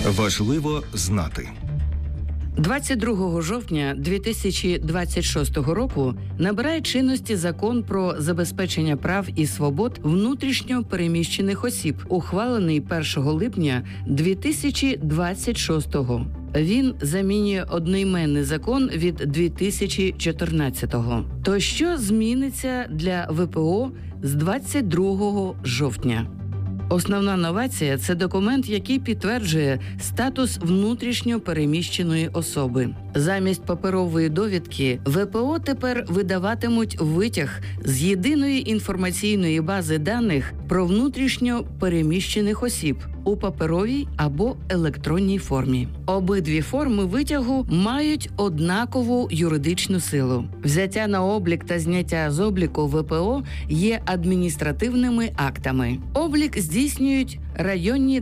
Важливо знати. 22 жовтня 2026 року набирає чинності Закон про забезпечення прав і свобод внутрішньо переміщених осіб, ухвалений 1 липня 2026-го. Він замінює одноіменний закон від 2014-го. То що зміниться для ВПО з 22 жовтня? Основна новація – це документ, який підтверджує статус внутрішньо переміщеної особи. Замість паперової довідки ВПО тепер видаватимуть витяг з єдиної інформаційної бази даних про внутрішньо переміщених осіб у паперовій або електронній формі. Обидві форми витягу мають однакову юридичну силу. Взяття на облік та зняття з обліку ВПО є адміністративними актами. Облік здійснюють районні